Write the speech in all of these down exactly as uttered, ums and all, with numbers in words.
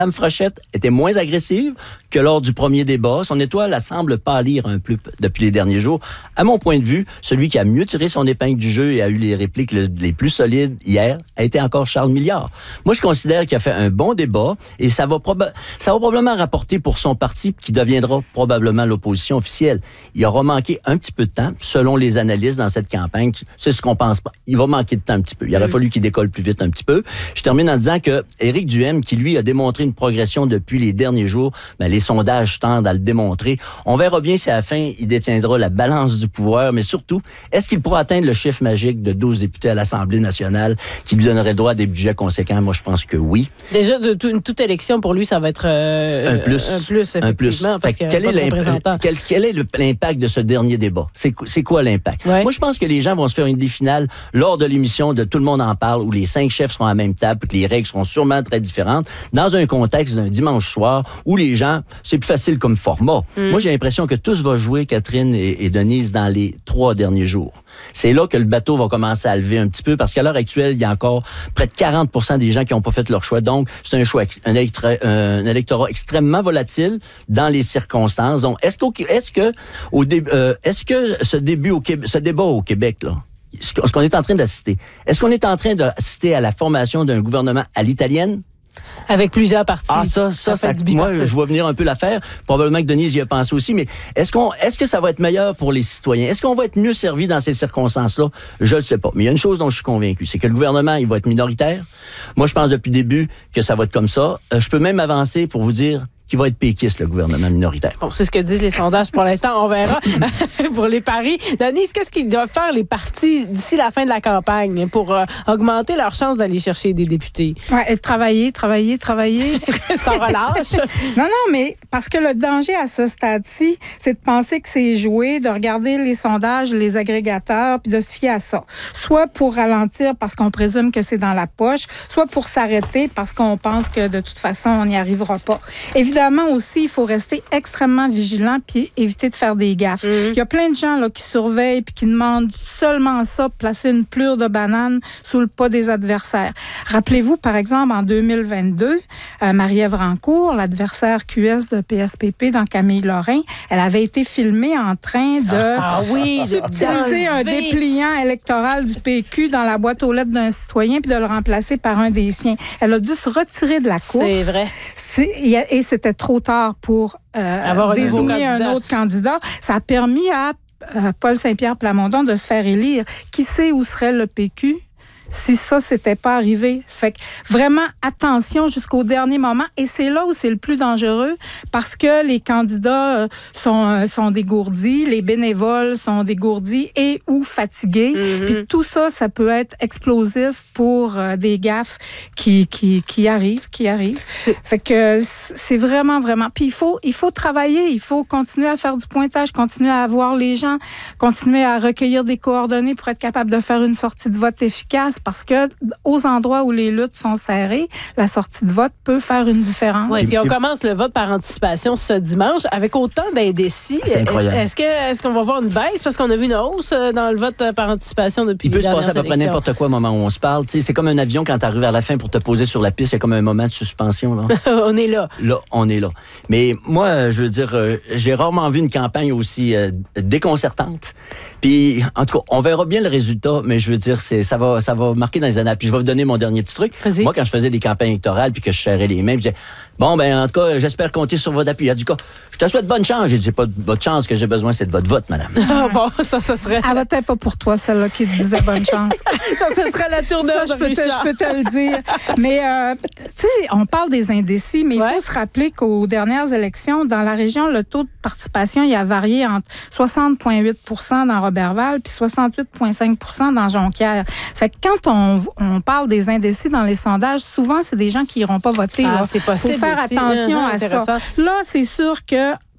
Mme Frochette était moins agressive que lors du premier débat. Son étoile, elle semble pâlir un peu depuis les derniers jours. À mon point de vue, celui qui a mieux tiré son épingle du jeu et a eu les répliques le, les plus solides hier a été encore Charles Milliard. Moi, je considère qu'il a fait un bon débat et ça va, proba- ça va probablement rapporter pour son parti qui deviendra probablement l'opposition officielle. Il aura manqué un petit peu de temps, selon les analystes dans cette campagne. C'est ce qu'on pense pas. Il va manquer de temps un petit peu. Il aurait mmh. fallu qu'il décolle plus vite un petit peu. Je termine en disant que Éric Duhaime, qui lui a démontré une progression depuis les derniers jours, ben, les sondages tendent à le démontrer. On verra bien si à la fin, il détiendra la balance du pouvoir, mais surtout, est-ce qu'il pourra atteindre le chiffre magique de douze députés à l'Assemblée nationale qui lui donnerait le droit à des budgets conséquents? Moi, je pense que oui. Déjà, de tout, toute élection, pour lui, ça va être euh, un plus. Un plus, effectivement, un plus. Parce qu'il quel, est quel, quel est l'impact de ce dernier débat? C'est, c'est quoi l'impact? Ouais. Moi, je pense que les gens vont se faire une idée finale lors de l'émission de Tout le monde en parle, où les cinq chefs seront à la même table, que les règles seront sûrement très différentes, dans un contexte d'un dimanche soir où les gens, c'est plus facile comme format. Mm. Moi, j'ai l'impression que tout va jouer, Catherine et, et Denise, dans les trois derniers jours. C'est là que le bateau va commencer à lever un petit peu, parce qu'à l'heure actuelle, il y a encore près de quarante pour cent des gens qui n'ont pas fait leur choix. Donc, c'est un choix, un, électra, un électorat extrêmement volatile dans les circonstances. Donc, est-ce, qu'au, est-ce que, au dé, euh, est-ce que ce début au Québec, ce débat au Québec, là, ce qu'on est en train d'assister, est-ce qu'on est en train d'assister à la formation d'un gouvernement à l'italienne? Avec plusieurs partis. Ah, ça, ça, ça, ça moi, je vois venir un peu l'affaire. Probablement que Denise y a pensé aussi, mais est-ce qu'on, est-ce que ça va être meilleur pour les citoyens? Est-ce qu'on va être mieux servi dans ces circonstances-là? Je le sais pas. Mais il y a une chose dont je suis convaincu, c'est que le gouvernement, il va être minoritaire. Moi, je pense depuis le début que ça va être comme ça. Euh, je peux même avancer pour vous dire qui va être péquiste, le gouvernement minoritaire. Bon, c'est ce que disent les sondages pour l'instant. On verra pour les paris. Denise, qu'est-ce qu'ils doivent faire les partis d'ici la fin de la campagne pour euh, augmenter leurs chances d'aller chercher des députés? Ouais, travailler, travailler, travailler. Sans relâche. Non, non, mais parce que le danger à ce stade-ci, c'est de penser que c'est joué, de regarder les sondages, les agrégateurs, puis de se fier à ça. Soit pour ralentir parce qu'on présume que c'est dans la poche, soit pour s'arrêter parce qu'on pense que de toute façon, on n'y arrivera pas. Évidemment, Évidemment aussi, il faut rester extrêmement vigilant puis éviter de faire des gaffes. Mm-hmm. Il y a plein de gens là, qui surveillent puis qui demandent seulement ça, placer une plure de banane sous le pas des adversaires. Rappelez-vous, par exemple, en deux mille vingt-deux, euh, Marie-Ève Rancourt, l'adversaire Q S de P S P P dans Camille Lorrain, elle avait été filmée en train de ah, oui, utiliser un dépliant électoral du P Q dans la boîte aux lettres d'un citoyen puis de le remplacer par un des siens. Elle a dû se retirer de la course. C'est vrai. C'est, et c'était trop tard pour euh, avoir désigner un, un autre candidat. Ça a permis à, à Paul Saint-Pierre Plamondon de se faire élire. Qui sait où serait le P Q si ça s'était pas arrivé? Ça fait que vraiment attention jusqu'au dernier moment. Et c'est là où c'est le plus dangereux parce que les candidats sont, sont dégourdis, les bénévoles sont dégourdis et ou fatigués. Mm-hmm. Puis tout ça, ça peut être explosif pour euh, des gaffes qui, qui, qui arrivent, qui arrivent. C'est... Fait que c'est vraiment, vraiment... Puis il faut, il faut travailler, il faut continuer à faire du pointage, continuer à voir les gens, continuer à recueillir des coordonnées pour être capable de faire une sortie de vote efficace. Parce que aux endroits où les luttes sont serrées, la sortie de vote peut faire une différence. Oui, puis on commence le vote par anticipation ce dimanche avec autant d'indécis. C'est incroyable. Est-ce, que, est-ce qu'on va voir une baisse? Parce qu'on a vu une hausse dans le vote par anticipation depuis les dernières élections. Il peut se passer à peu près élections. n'importe quoi au moment où on se parle. Tu sais, c'est comme un avion quand tu arrives à la fin pour te poser sur la piste. Il y a comme un moment de suspension. Là. On est là. Là, on est là. Mais moi, je veux dire, euh, j'ai rarement vu une campagne aussi euh, déconcertante. Puis, en tout cas, on verra bien le résultat, mais je veux dire, c'est, ça va, ça va marquer dans les années. Puis je vais vous donner mon dernier petit truc. Vas-y. Moi, quand je faisais des campagnes électorales puis que je serrais les mains, je disais, bon, ben en tout cas, j'espère compter sur votre appui. Il a dit, je te souhaite bonne chance. J'ai dit, c'est pas de votre chance que j'ai besoin, c'est de votre vote, madame. Ah bon, ça, ça serait... Elle votait pas pour toi, celle-là qui te disait bonne chance. Ça, ce serait la tournure ça, de je peux, te, Richard. je peux te le dire. Mais, euh, tu sais, on parle des indécis, mais il ouais. faut se rappeler qu'aux dernières élections, dans la région, le taux de participation, il a varié entre soixante virgule huit pour cent dans Roberval puis soixante-huit virgule cinq pour cent dans Jonquière. Ça fait que quand on, on parle des indécis dans les sondages, souvent, c'est des gens qui n'iront pas voter. Ah, là. c'est possible. Il faut faire aussi. attention uh-huh, à ça. Là, c'est sûr que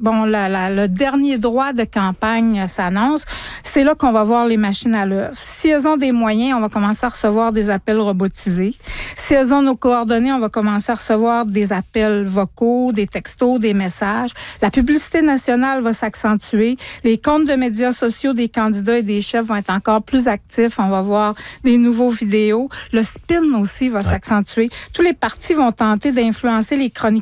bon, la, la, le dernier droit de campagne s'annonce, c'est là qu'on va voir les machines à l'œuvre. Si elles ont des moyens, on va commencer à recevoir des appels robotisés. Si elles ont nos coordonnées, on va commencer à recevoir des appels vocaux, des textos, des messages. La publicité nationale va s'accentuer. Les comptes de médias sociaux des candidats et des chefs vont être encore plus actifs. On va voir des nouveaux vidéos. Le spin aussi va ouais. s'accentuer. Tous les partis vont tenter d'influencer les chroniques